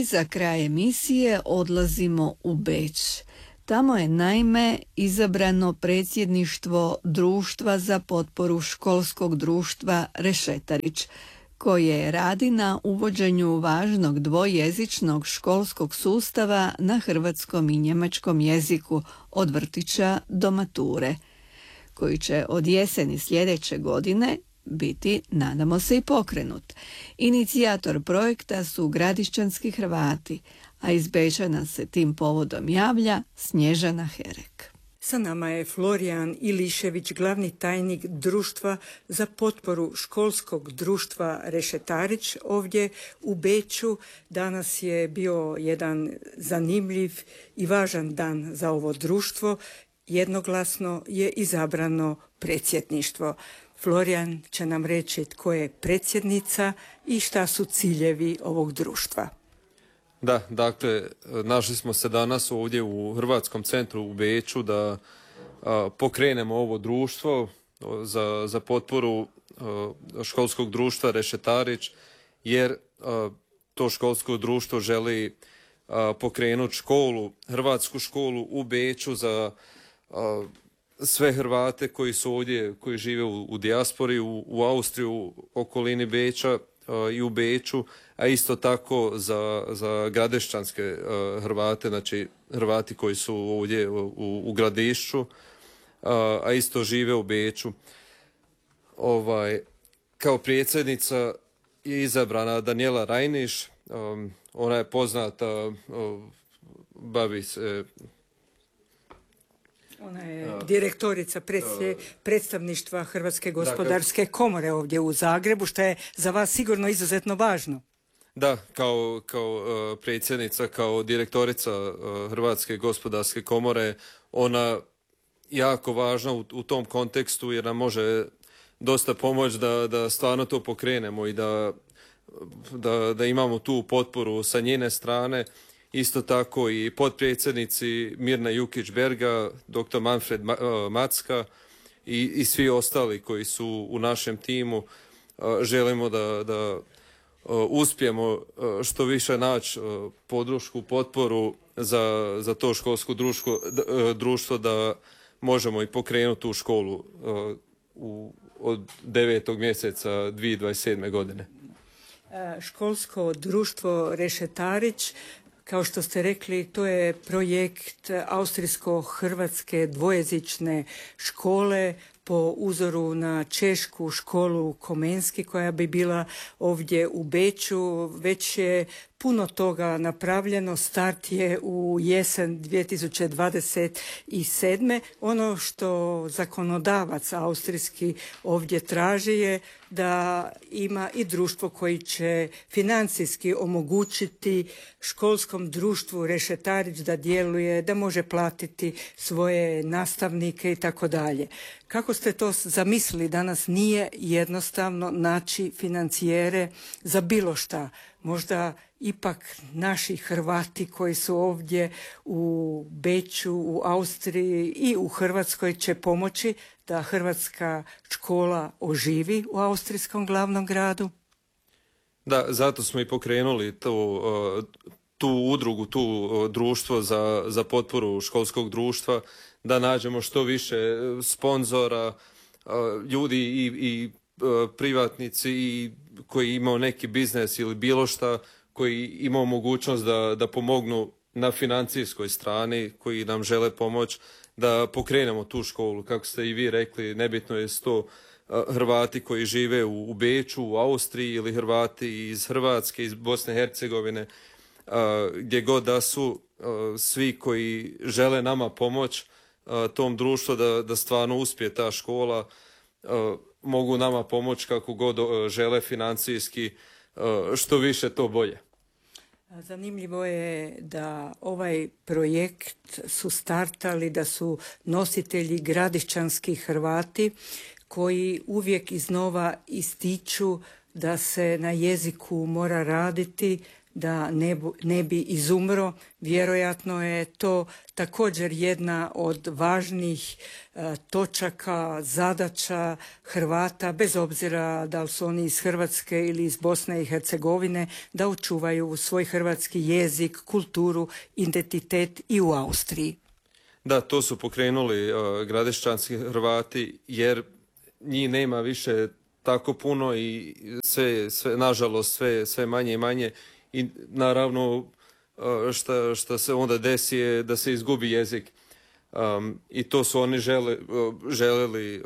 za kraj emisije odlazimo u Beč. Tamo je naime izabrano predsjedništvo Društva za potporu školskog društva Rešetarić, koje radi na uvođenju važnog dvojezičnog školskog sustava na hrvatskom i njemačkom jeziku od vrtića do mature, koji će od jeseni sljedeće godine biti, nadamo se, i pokrenut. Inicijator projekta su gradišćanski Hrvati, a iz Beča nas se tim povodom javlja Snježana Herek. Sa nama je Florijan Ilišević, glavni tajnik Društva za potporu školskog društva Rešetarić ovdje u Beču. Danas je bio jedan zanimljiv i važan dan za ovo društvo. Jednoglasno je izabrano predsjedništvo. Florijan će nam reći tko je predsjednica i šta su ciljevi ovog društva. Da, dakle, našli smo se danas ovdje u Hrvatskom centru u Beču da pokrenemo ovo društvo za potporu školskog društva Rešetarić, jer to školsko društvo želi pokrenuti školu, hrvatsku školu u Beču za sve Hrvate koji su ovdje, koji žive u dijaspori, u Austriji, u okolini Beča i u Beču, a isto tako za gradišćanske Hrvate, znači Hrvati koji su ovdje u Gradišću, a isto žive u Beču. Kao predsjednica je izabrana Danijela Rajniš, ona je poznata, bavi se... Ona je direktorica predstavništva Hrvatske gospodarske komore ovdje u Zagrebu, što je za vas sigurno izuzetno važno. Da, kao predsjednica, kao direktorica Hrvatske gospodarske komore, ona jako važna u tom kontekstu jer nam može dosta pomoći da stvarno to pokrenemo i da imamo tu potporu sa njene strane. Isto tako i potpredsjednici Mirna Jukić-Berga, dr. Manfred Macka i svi ostali koji su u našem timu. Želimo da uspijemo što više naći podršku, potporu za to školsko društvo da možemo i pokrenuti tu školu od 9. mjeseca 2027. godine. Školsko društvo Rešetarić, kao što ste rekli, to je projekt austrijsko-hrvatske dvojezične škole po uzoru na češku školu Komenski koja bi bila ovdje u Beču. Već je puno toga napravljeno, start je u jesen 2027. Ono što zakonodavac austrijski ovdje traži je da ima i društvo koji će financijski omogućiti školskom društvu Rešetarić da djeluje, da može platiti svoje nastavnike i tako dalje. Kako ste to zamislili? Danas nije jednostavno naći financijere za bilo šta. Možda ipak naši Hrvati koji su ovdje u Beču, u Austriji i u Hrvatskoj će pomoći da hrvatska škola oživi u austrijskom glavnom gradu? Da, zato smo i pokrenuli tu udrugu, tu društvo za potporu školskog društva, da nađemo što više sponzora, ljudi i privatnici i koji imaju neki biznes ili bilo šta, koji imaju mogućnost da pomognu na financijskoj strani, koji nam žele pomoći da pokrenemo tu školu. Kako ste i vi rekli, nebitno je to Hrvati koji žive u Beču, u Austriji ili Hrvati iz Hrvatske, iz Bosne i Hercegovine, gdje god da su, svi koji žele nama pomoći tom društvu da stvarno uspije ta škola, mogu nama pomoći kako god žele financijski, što više to bolje. Zanimljivo je da ovaj projekt su startali, da su nositelji gradišćanski Hrvati koji uvijek iznova ističu da se na jeziku mora raditi, da ne bi izumro. Vjerojatno je to također jedna od važnih točaka, zadaća Hrvata, bez obzira da li su oni iz Hrvatske ili iz Bosne i Hercegovine, da očuvaju svoj hrvatski jezik, kulturu, identitet i u Austriji. Da, to su pokrenuli gradišćanski Hrvati, jer njih nema više tako puno i sve nažalost sve manje i manje, i naravno što se onda desi je da se izgubi jezik. I to su oni željeli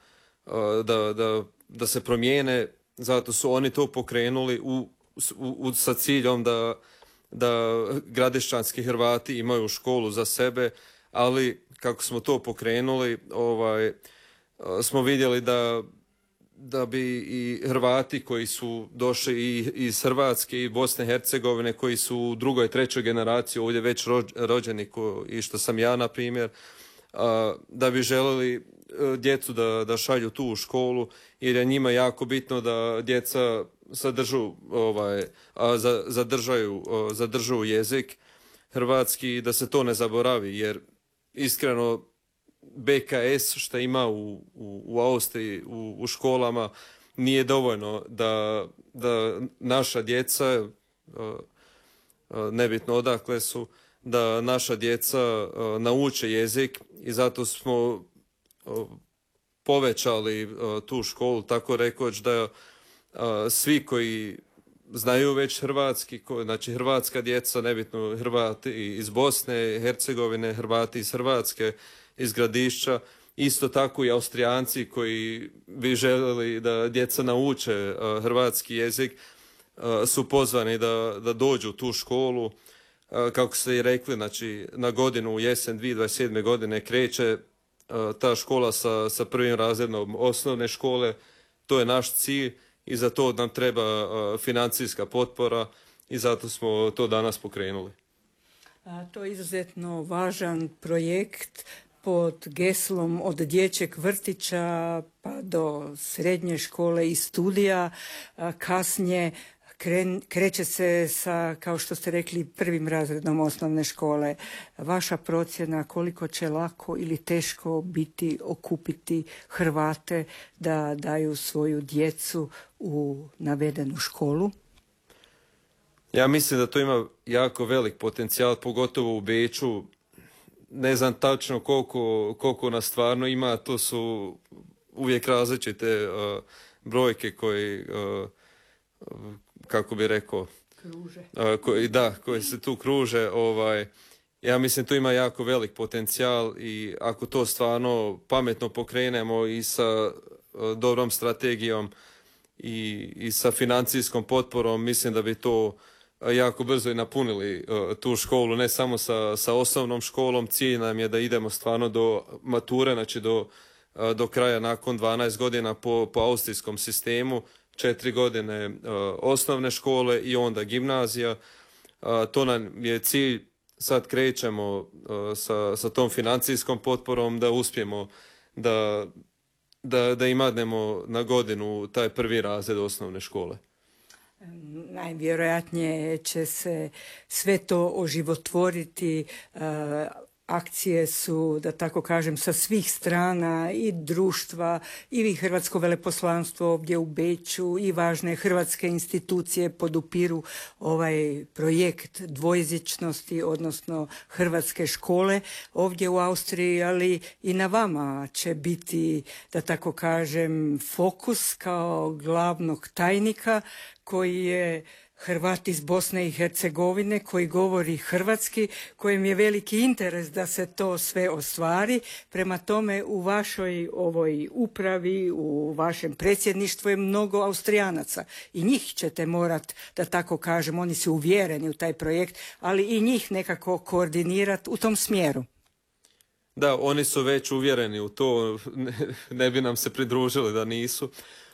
da se promijene, zato su oni to pokrenuli sa ciljom da gradišćanski Hrvati imaju školu za sebe, ali kako smo to pokrenuli, smo vidjeli da bi i Hrvati koji su došli i iz Hrvatske i Bosne i Hercegovine, koji su u drugoj, trećoj generaciji ovdje već rođeni, i što sam ja, na primjer, da bi željeli djecu da šalju tu u školu, jer je njima jako bitno da djeca zadržaju jezik hrvatski i da se to ne zaboravi, jer iskreno BKS što ima u Austriji u školama nije dovoljno da naša djeca, nebitno odakle su, da naša djeca nauče jezik, i zato smo povećali tu školu, tako rekoć, da svi koji znaju već hrvatski, znači hrvatska djeca, nebitno Hrvati iz Bosne, Hercegovine, Hrvati iz Hrvatske, iz Gradišća, isto tako i Austrijanci koji bi željeli da djeca nauče hrvatski jezik, su pozvani da dođu u tu školu. Kako ste i rekli, znači na godinu, u jesen 2027. godine kreće ta škola sa prvim razredom osnovne škole. To je naš cilj i za to nam treba financijska potpora, i zato smo to danas pokrenuli. To je izuzetno važan projekt pod geslom od dječjeg vrtića pa do srednje škole i studija. Kasnije kreće se sa, kao što ste rekli, prvim razredom osnovne škole. Vaša procjena koliko će lako ili teško biti okupiti Hrvate da daju svoju djecu u navedenu školu? Ja mislim da to ima jako velik potencijal, pogotovo u Beču. Ne znam tačno koliko nas stvarno ima, to su uvijek različite brojke koji, kako bi rekao, koji se tu kruže. Ja mislim tu ima jako velik potencijal, i ako to stvarno pametno pokrenemo i sa dobrom strategijom i sa financijskom potporom, mislim da bi to jako brzo i napunili tu školu, ne samo sa osnovnom školom. Cilj nam je da idemo stvarno do mature, znači do kraja nakon 12 godina po austrijskom sistemu, 4 godine osnovne škole i onda gimnazija. To nam je cilj. Sad krećemo sa tom financijskom potporom da uspijemo da imadnemo na godinu taj prvi razred osnovne škole. Najvjerojatnije će se sve to oživotvoriti. Akcije su, da tako kažem, sa svih strana, i društva, i Hrvatsko veleposlanstvo ovdje u Beču, i važne hrvatske institucije podupiru ovaj projekt dvojezičnosti, odnosno hrvatske škole ovdje u Austriji, ali i na vama će biti, da tako kažem, fokus kao glavnog tajnika, koji je Hrvat iz Bosne i Hercegovine, koji govori hrvatski, kojem je veliki interes da se to sve ostvari. Prema tome, u vašoj ovoj upravi, u vašem predsjedništvu je mnogo Austrijanaca, i njih ćete morat, da tako kažem, oni su uvjereni u taj projekt, ali i njih nekako koordinirati u tom smjeru. Da, oni su već uvjereni u to, ne bi nam se pridružili da nisu.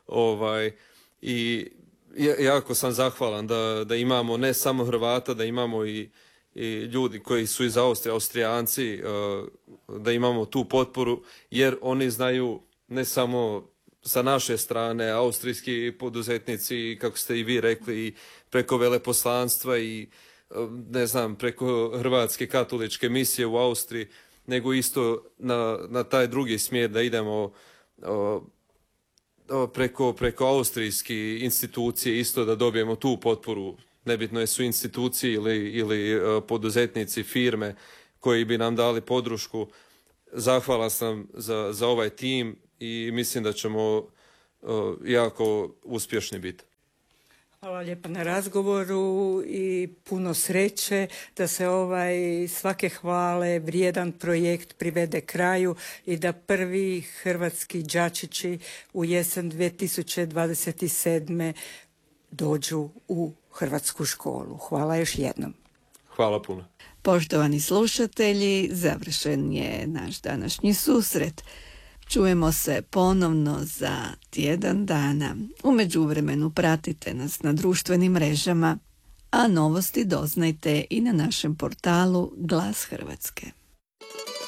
I jako sam zahvalan da imamo ne samo Hrvata, da imamo i ljudi koji su iz Austrije, Austrijanci, da imamo tu potporu, jer oni znaju ne samo sa naše strane, austrijski poduzetnici, kako ste i vi rekli, preko veleposlanstva i ne znam, preko Hrvatske katoličke misije u Austriji, nego isto na taj drugi smjer da idemo preko austrijske institucije, isto da dobijemo tu potporu. Nebitno su institucije ili poduzetnici, firme koji bi nam dali podršku. Zahvalan sam za ovaj tim i mislim da ćemo jako uspješni biti. Hvala lijepa na razgovoru i puno sreće da se ovaj svake hvale vrijedan projekt privede kraju i da prvi hrvatski đačići u jesen 2027. dođu u hrvatsku školu. Hvala još jednom. Hvala puno. Poštovani slušatelji, završen je naš današnji susret. Čujemo se ponovno za tjedan dana. U međuvremenu pratite nas na društvenim mrežama, a novosti doznajte i na našem portalu Glas Hrvatske.